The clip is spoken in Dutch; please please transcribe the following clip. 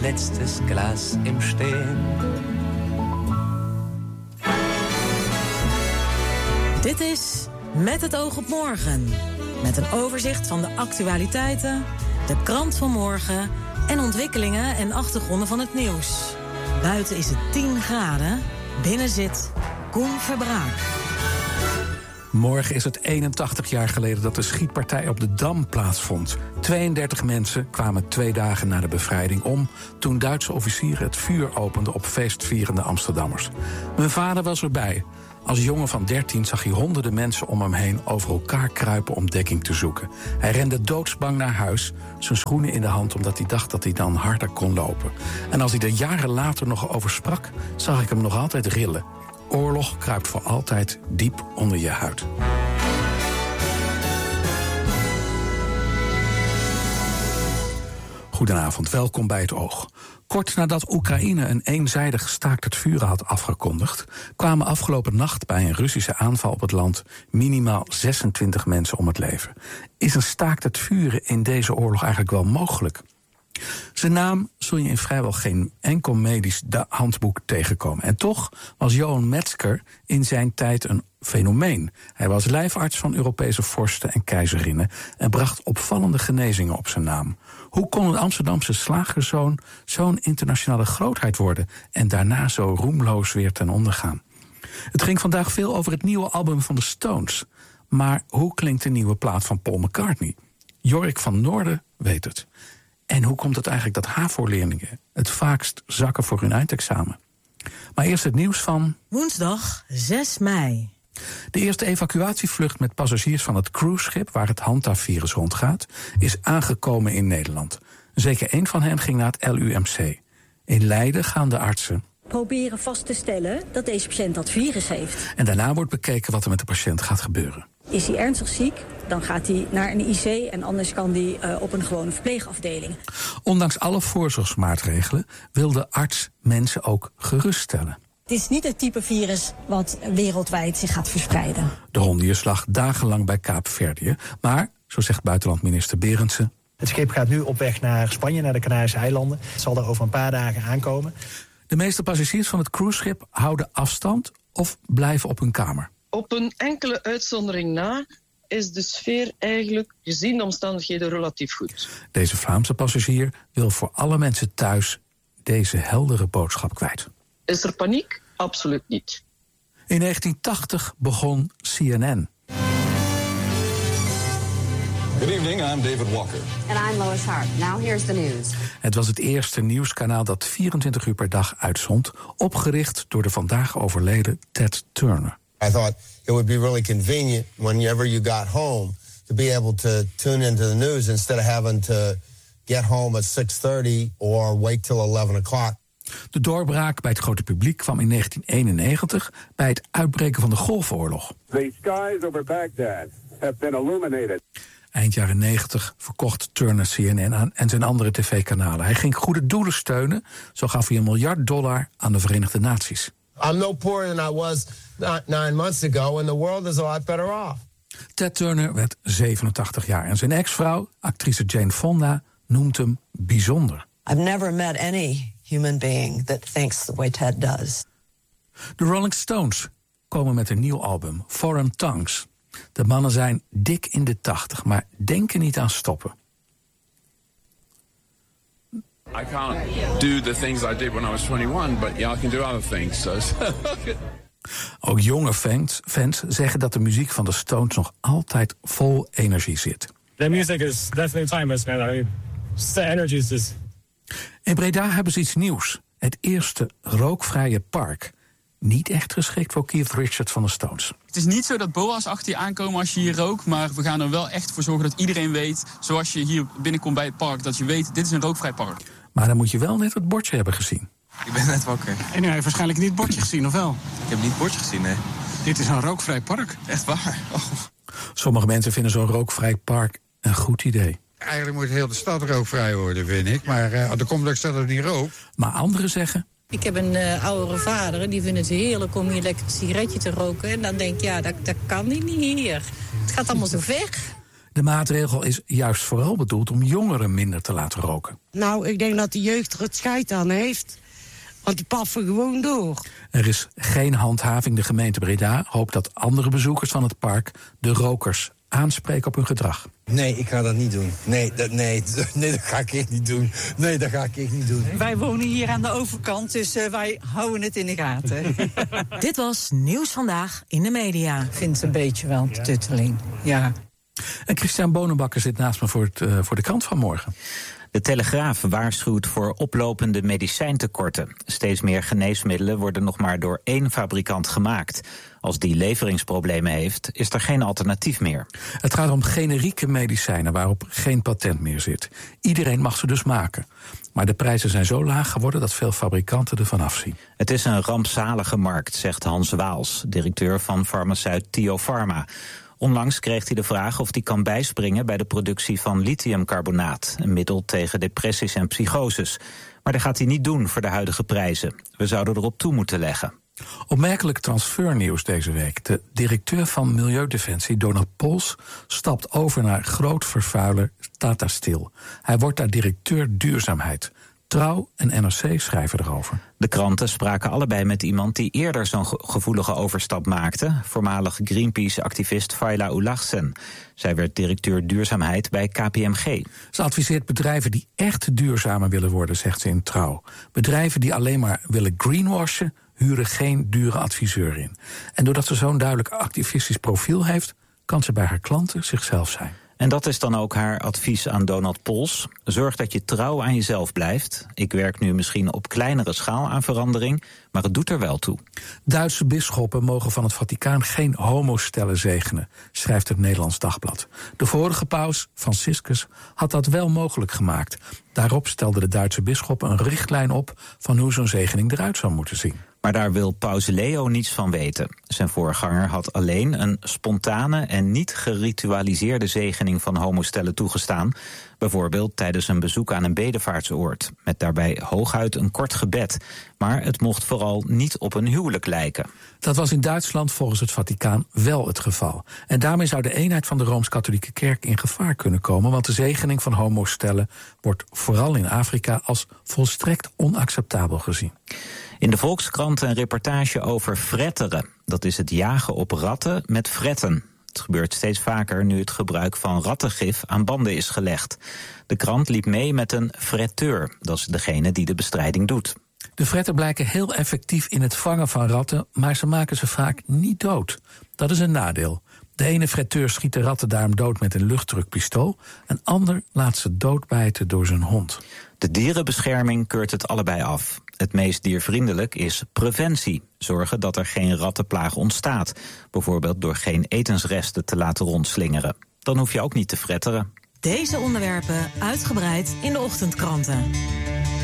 letztes Glas im Stehen. Dit is Met het oog op morgen. Met een overzicht van de actualiteiten, de krant van morgen en ontwikkelingen en achtergronden van het nieuws. Buiten is het 10 graden, binnen zit Koen Verbraak. Morgen is het 81 jaar geleden dat de schietpartij op de Dam plaatsvond. 32 mensen kwamen 2 dagen na de bevrijding om toen Duitse officieren het vuur openden op feestvierende Amsterdammers. Mijn vader was erbij. Als jongen van 13 zag hij honderden mensen om hem heen over elkaar kruipen om dekking te zoeken. Hij rende doodsbang naar huis, zijn schoenen in de hand omdat hij dacht dat hij dan harder kon lopen. En als hij er jaren later nog over sprak, zag ik hem nog altijd rillen. Oorlog kruipt voor altijd diep onder je huid. Goedenavond, welkom bij het Oog. Kort nadat Oekraïne een eenzijdig staakt het vuren had afgekondigd, kwamen afgelopen nacht bij een Russische aanval op het land minimaal 26 mensen om het leven. Is een staakt het vuren in deze oorlog eigenlijk wel mogelijk? Zijn naam zul je in vrijwel geen enkel medisch handboek tegenkomen. En toch was Johan Metzger in zijn tijd een fenomeen. Hij was lijfarts van Europese vorsten en keizerinnen en bracht opvallende genezingen op zijn naam. Hoe kon een Amsterdamse slagerzoon zo'n internationale grootheid worden en daarna zo roemloos weer ten onder gaan? Het ging vandaag veel over het nieuwe album van de Stones. Maar hoe klinkt de nieuwe plaat van Paul McCartney? Jorik van Noorden weet het. En hoe komt het eigenlijk dat HAVO-leerlingen het vaakst zakken voor hun eindexamen? Maar eerst het nieuws van Woensdag 6 mei. De eerste evacuatievlucht met passagiers van het cruiseschip waar het Hanta-virus rondgaat, is aangekomen in Nederland. Zeker 1 van hen ging naar het LUMC. In Leiden gaan de artsen proberen vast te stellen dat deze patiënt dat virus heeft. En daarna wordt bekeken wat er met de patiënt gaat gebeuren. Is hij ernstig ziek, dan gaat hij naar een IC en anders kan hij op een gewone verpleegafdeling. Ondanks alle voorzorgsmaatregelen wil de arts mensen ook geruststellen. Het is niet het type virus wat wereldwijd zich gaat verspreiden. De hondendier lag dagenlang bij Kaapverdië, maar, zo zegt buitenlandminister Berendsen, het schip gaat nu op weg naar Spanje, naar de Canarische eilanden. Het zal er over een paar dagen aankomen. De meeste passagiers van het cruiseschip houden afstand of blijven op hun kamer. Op een enkele uitzondering na is de sfeer eigenlijk, gezien de omstandigheden, relatief goed. Deze Vlaamse passagier wil voor alle mensen thuis deze heldere boodschap kwijt. Is er paniek? Absoluut niet. In 1980 begon CNN. Good evening, I'm David Walker. And I'm Lois Hart. Now here's the news. Het was het eerste nieuwskanaal dat 24 uur per dag uitzond, opgericht door de vandaag overleden Ted Turner. I thought it would be really convenient whenever you got home to be able to tune into the news instead of having to get home at 6:30 or wait till 11 o'clock. De doorbraak bij het grote publiek kwam in 1991 bij het uitbreken van de Golfoorlog. The skies over Baghdad have been illuminated. Eind jaren 90 verkocht Turner CNN aan en zijn andere tv-kanalen. Hij ging goede doelen steunen. Zo gaf hij $1 miljard aan de Verenigde Naties. I'm no poorer than I was 9 months ago and the world is a lot better off. Ted Turner werd 87 jaar en zijn ex-vrouw, actrice Jane Fonda, noemt hem bijzonder. I've never met any human being that thinks the way Ted does. De Rolling Stones komen met een nieuw album, Foreign Tongues. De mannen zijn dik in de 80, maar denken niet aan stoppen. I can't do the things I did when I was 21, but yeah, I can do other things. So. Ook jonge fans zeggen dat de muziek van de Stones nog altijd vol energie zit. The music is definitely timeless, man. I mean, the energy is just... In Breda hebben ze iets nieuws. Het eerste rookvrije park. Niet echt geschikt voor Keith Richards van de Stones. Het is niet zo dat boa's achter je aankomen als je hier rookt, maar we gaan er wel echt voor zorgen dat iedereen weet, zoals je hier binnenkomt bij het park, dat je weet, dit is een rookvrij park. Maar dan moet je wel net het bordje hebben gezien. Ik ben net wakker. En u heeft waarschijnlijk niet het bordje gezien, of wel? Ik heb niet het bordje gezien, nee. Dit is een rookvrij park. Echt waar? Oh. Sommige mensen vinden zo'n rookvrij park een goed idee. Eigenlijk moet heel de stad rookvrij worden, vind ik. Maar er komt ook zelfs niet rook. Maar anderen zeggen... Ik heb een oudere vader en die vindt het heerlijk om hier lekker een sigaretje te roken. En dan denk ik, ja, dat kan niet hier. Het gaat allemaal zo ver. De maatregel is juist vooral bedoeld om jongeren minder te laten roken. Nou, ik denk dat de jeugd er het scheid aan heeft. Want die paffen gewoon door. Er is geen handhaving. De gemeente Breda hoopt dat andere bezoekers van het park de rokers aanspreken op hun gedrag. Nee, ik ga dat niet doen. Nee, dat ga ik echt niet doen. Nee, dat ga ik echt niet doen. Wij wonen hier aan de overkant, dus wij houden het in de gaten. Dit was Nieuws Vandaag in de media. Ik vind het een beetje wel een tutteling, ja. En Christian Bonenbakker zit naast me voor de krant van morgen. De Telegraaf waarschuwt voor oplopende medicijntekorten. Steeds meer geneesmiddelen worden nog maar door 1 fabrikant gemaakt. Als die leveringsproblemen heeft, is er geen alternatief meer. Het gaat om generieke medicijnen waarop geen patent meer zit. Iedereen mag ze dus maken. Maar de prijzen zijn zo laag geworden dat veel fabrikanten ervan afzien. Het is een rampzalige markt, zegt Hans Waals, directeur van farmaceut Tio Pharma. Onlangs kreeg hij de vraag of hij kan bijspringen bij de productie van lithiumcarbonaat, een middel tegen depressies en psychoses. Maar dat gaat hij niet doen voor de huidige prijzen. We zouden erop toe moeten leggen. Opmerkelijk transfernieuws deze week. De directeur van Milieudefensie, Donald Pols, stapt over naar groot vervuiler Tata Steel. Hij wordt daar directeur duurzaamheid. Trouw en NRC schrijven erover. De kranten spraken allebei met iemand die eerder zo'n gevoelige overstap maakte. Voormalig Greenpeace-activist Fayla Ulachsen. Zij werd directeur duurzaamheid bij KPMG. Ze adviseert bedrijven die echt duurzamer willen worden, zegt ze in Trouw. Bedrijven die alleen maar willen greenwashen, huren geen dure adviseur in. En doordat ze zo'n duidelijk activistisch profiel heeft, kan ze bij haar klanten zichzelf zijn. En dat is dan ook haar advies aan Donald Pols. Zorg dat je trouw aan jezelf blijft. Ik werk nu misschien op kleinere schaal aan verandering, maar het doet er wel toe. Duitse bisschoppen mogen van het Vaticaan geen homostellen zegenen, schrijft het Nederlands Dagblad. De vorige paus, Franciscus, had dat wel mogelijk gemaakt. Daarop stelde de Duitse bisschoppen een richtlijn op van hoe zo'n zegening eruit zou moeten zien. Maar daar wil paus Leo niets van weten. Zijn voorganger had alleen een spontane en niet geritualiseerde zegening van homostellen toegestaan. Bijvoorbeeld tijdens een bezoek aan een bedevaartsoord. Met daarbij hooguit een kort gebed. Maar het mocht vooral niet op een huwelijk lijken. Dat was in Duitsland volgens het Vaticaan wel het geval. En daarmee zou de eenheid van de Rooms-Katholieke Kerk in gevaar kunnen komen. Want de zegening van homostellen wordt vooral in Afrika als volstrekt onacceptabel gezien. In de Volkskrant een reportage over fretteren. Dat is het jagen op ratten met fretten. Het gebeurt steeds vaker nu het gebruik van rattengif aan banden is gelegd. De krant liep mee met een fretteur. Dat is degene die de bestrijding doet. De fretten blijken heel effectief in het vangen van ratten, maar ze maken ze vaak niet dood. Dat is een nadeel. De ene fretteur schiet de ratten daarom dood met een luchtdrukpistool. Een ander laat ze doodbijten door zijn hond. De dierenbescherming keurt het allebei af. Het meest diervriendelijk is preventie. Zorgen dat er geen rattenplaag ontstaat. Bijvoorbeeld door geen etensresten te laten rondslingeren. Dan hoef je ook niet te fretteren. Deze onderwerpen uitgebreid in de ochtendkranten.